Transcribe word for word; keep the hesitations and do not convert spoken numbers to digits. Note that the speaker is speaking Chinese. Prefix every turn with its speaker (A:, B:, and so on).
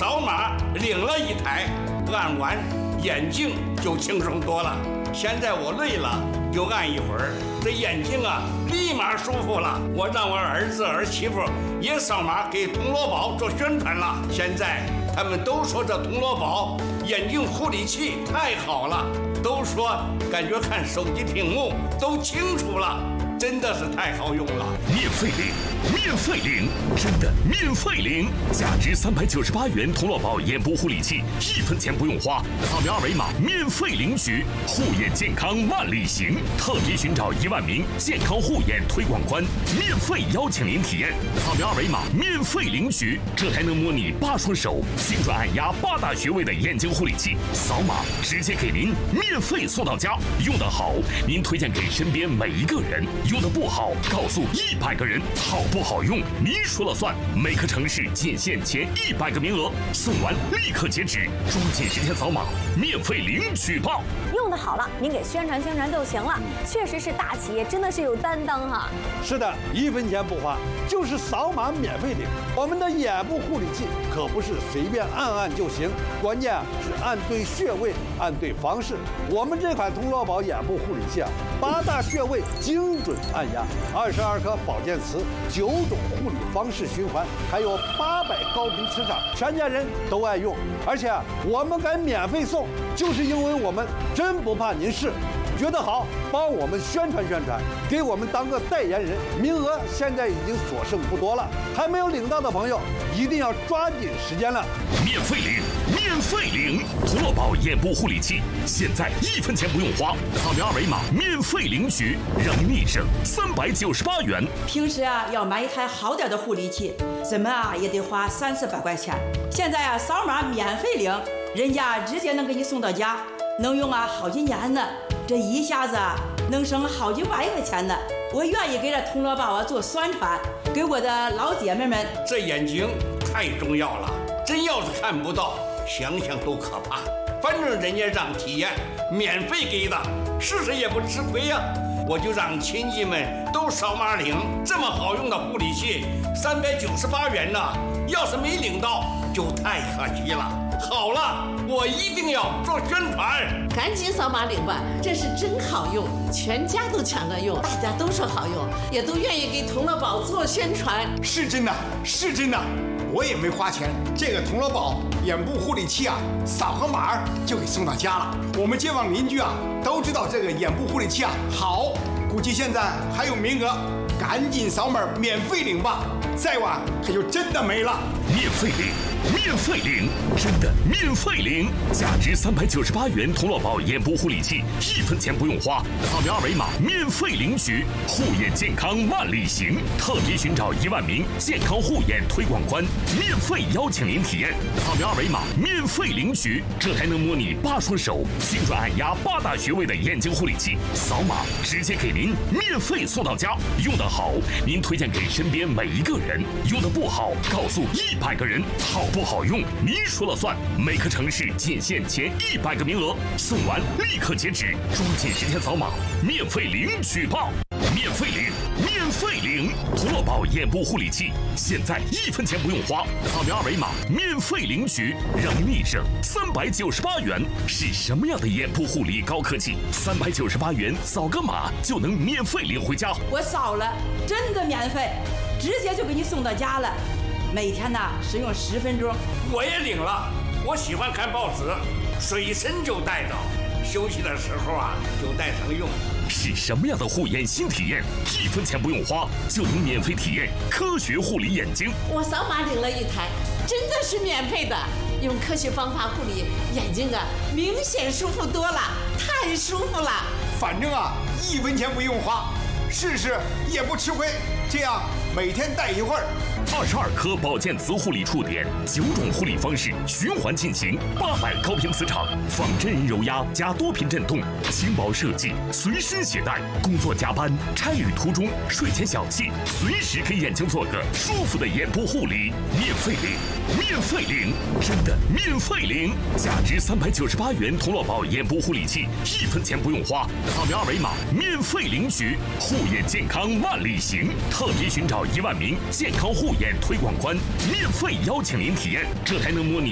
A: 扫码领了一台，按完眼睛就轻松多了。现在我累了就按一会儿，这眼睛啊立马舒服了。我让我儿子儿媳妇也扫码给铜锣宝做宣传了。现在他们都说这铜锣宝眼睛护理器太好了，都说感觉看手机屏幕都清楚了，真的是太好用了。
B: 免费领，免费领，真的免费领！价值三百九十八元铜锣宝眼部护理器，一分钱不用花，扫描二维码免费领取，护眼健康万里行。特别寻找一万名健康护眼推广官，免费邀请您体验。扫描二维码免费领取，这还能模拟八双手精准按压八大穴位的眼睛护理器，扫码直接给您免费送到家。用得好，您推荐给身边每一个人。用的不好，告诉一百个人，好不好用您说了算。每个城市仅限前一百个名额，送完立刻截止，抓紧时间扫码，免费领取吧。
C: 用的好了，您给宣传宣传就行了。确实是大企业，真的是有担当哈。
D: 是的，一分钱不花，就是扫码免费领。我们的眼部护理器可不是随便按按就行，关键啊是按对穴位，按对方式。我们这款铜锣宝眼部护理器啊，八大穴位精准按压，二十二颗保健词，九种护理方式循环，还有八百高频磁场，全家人都爱用。而且啊，我们敢免费送，就是因为我们真不怕您试。觉得好，帮我们宣传宣传，给我们当个代言人。名额现在已经所剩不多了，还没有领到的朋友一定要抓紧时间了。
B: 免费领，免费领，铜锣宝眼部护理器，现在一分钱不用花，扫描二维码免费领取，让您立省三百九十八元。
E: 平时啊要买一台好点的护理器，怎么啊也得花三四百块钱。现在啊扫码免费领，人家直接能给你送到家，能用啊好几年呢。这一下子啊能省好几万块钱呢。我愿意给这铜锣宝啊做宣传，给我的老姐妹们。
A: 这眼睛太重要了，真要是看不到，想想都可怕。反正人家让体验，免费给的，试试也不吃亏呀、啊。我就让亲戚们都扫码领，这么好用的护理器，三百九十八元呢，要是没领到，就太可惜了。好了，我一定要做宣传，
F: 赶紧扫码领吧，这是真好用，全家都抢着用，大家都说好用，也都愿意给铜锣宝做宣传。
G: 是真的，是真的，我也没花钱，这个铜锣宝眼部护理器啊，扫个码就给送到家了。我们街坊邻居啊都知道这个眼部护理器啊好，估计现在还有名额，赶紧扫码免费领吧，再晚可就真的没了。
B: 免费领，免费领，真的免费领！价值三百九十八元铜锣宝眼部护理器，一分钱不用花，扫描二维码免费领取，护眼健康万里行。特别寻找一万名健康护眼推广官，免费邀请您体验。扫描二维码免费领取，这还能模拟八双手精准按压八大穴位的眼睛护理器，扫码直接给您免费送到家。用得好，您推荐给身边每一个人；用得不好，告诉一百个人，好不好用您说了算。每个城市仅限前一百个名额，送完立刻截止，抓紧时间扫码免费领取吧。免费领，免费领，铜锣宝眼部护理器，现在一分钱不用花，扫描二维码免费领取，让您立省三百九十八元。是什么样的眼部护理高科技？三百九十八元扫个码就能免费领回家。
E: 我扫了，真的免费，直接就给你送到家了。每天呢使用十分钟。
A: 我也领了，我喜欢看报纸，随身就带着，休息的时候啊就带上用。
B: 是什么样的护眼新体验？一分钱不用花就能免费体验科学护理眼睛。
F: 我扫码领了一台，真的是免费的，用科学方法护理眼睛啊，明显舒服多了，太舒服了。
G: 反正啊，一分钱不用花，试试也不吃亏。这样每天戴一会儿。
B: 二十二颗保健磁护理触点，九种护理方式循环进行，八百高频磁场，仿真人揉压加多频震动，轻薄设计，随身携带，工作加班、差旅途中、睡前小憩，随时给眼睛做个舒服的眼部护理。免费领，免费领，真的免费领！价值三百九十八元铜锣宝眼部护理器，一分钱不用花，扫描二维码免费领取，护眼健康万里行。特别寻找一万名健康护眼推广官，免费邀请您体验，这还能模拟